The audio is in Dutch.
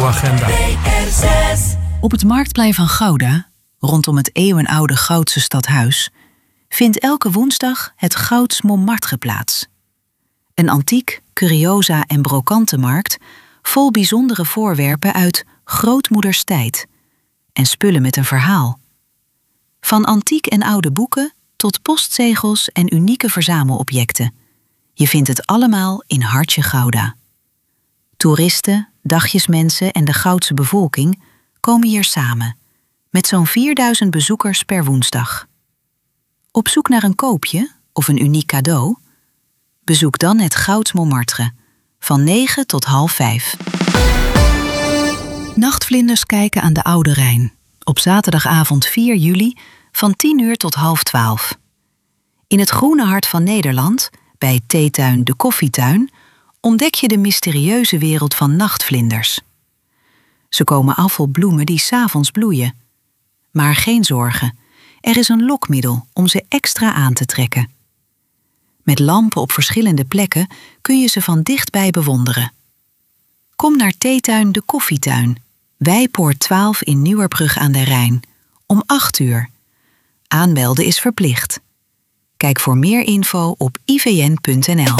radioagenda. Op het Marktplein van Gouda, rondom het eeuwenoude Goudse stadhuis, vindt elke woensdag het Gouds Montmartre plaats. Een antiek, curiosa en brokantenmarkt vol bijzondere voorwerpen uit grootmoeders tijd en spullen met een verhaal. Van antiek en oude boeken tot postzegels en unieke verzamelobjecten. Je vindt het allemaal in Hartje Gouda. Toeristen, dagjesmensen en de Goudse bevolking komen hier samen, met zo'n 4000 bezoekers per woensdag. Op zoek naar een koopje of een uniek cadeau? Bezoek dan het Gouds Montmartre, van 9 tot 4:30. Nachtvlinders kijken aan de Oude Rijn, op zaterdagavond 4 juli van 10:00 tot 11:30. In het groene hart van Nederland, bij theetuin De Koffietuin, ontdek je de mysterieuze wereld van nachtvlinders. Ze komen af op bloemen die 's avonds bloeien. Maar geen zorgen, er is een lokmiddel om ze extra aan te trekken. Met lampen op verschillende plekken kun je ze van dichtbij bewonderen. Kom naar theetuin De Koffietuin, Wijpoort 12 in Nieuwerbrug aan de Rijn, om 8:00. Aanmelden is verplicht. Kijk voor meer info op ivn.nl.